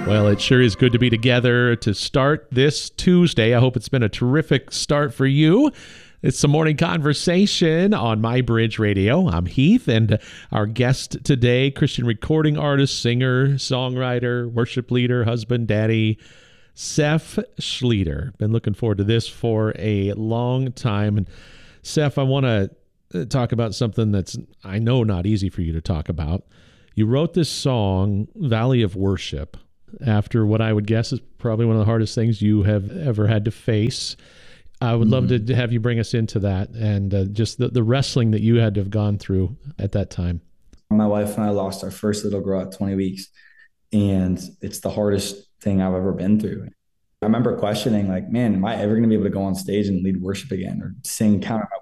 Well, it sure is good to be together to start this Tuesday. I hope it's been a terrific start for you. It's the morning conversation on My Bridge Radio. I'm Heath, and our guest today, Christian recording artist, singer, songwriter, worship leader, husband, daddy, Seph Schlueter. Been looking forward to this for a long time. And Seph, I want to talk about something that's, I know, not easy for you to talk about. You wrote this song, Valley of Worship, after what I would guess is probably one of the hardest things you have ever had to face. I would love to have you bring us into that and just the wrestling that you had to have gone through at that time. My wife and I lost our first little girl at 20 weeks, and it's the hardest thing I've ever been through. I remember questioning, like, man, am I ever going to be able to go on stage and lead worship again or sing count